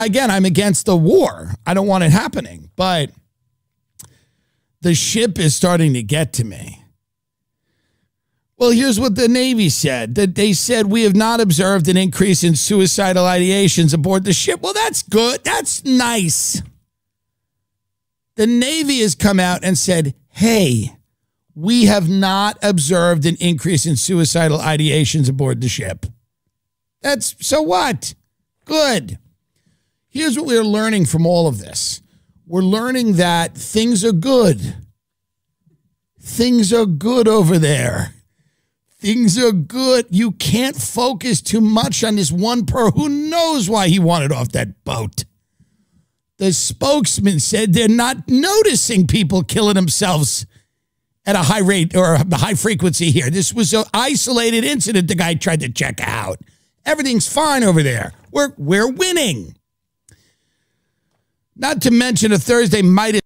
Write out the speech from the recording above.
again, I'm against the war. I don't want it happening, but the ship is starting to get to me. Well, here's what the Navy said. That they said, we have not observed an increase in suicidal ideations aboard the ship. Well, that's good. That's nice. The Navy has come out and said, hey, we have not observed an increase in suicidal ideations aboard the ship. That's, so what? Good. Here's what we're learning from all of this. We're learning that things are good. Things are good over there. Things are good. You can't focus too much on this one who knows why he wanted off that boat. The spokesman said they're not noticing people killing themselves at a high rate or a high frequency here. This was an isolated incident the guy tried to check out. Everything's fine over there. We're winning. Not to mention a Thursday might have